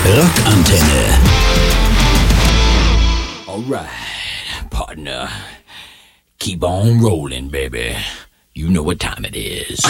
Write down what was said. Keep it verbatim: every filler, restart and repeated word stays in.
Rockantenne. Alright, partner. Keep on rolling, baby. You know what time it is.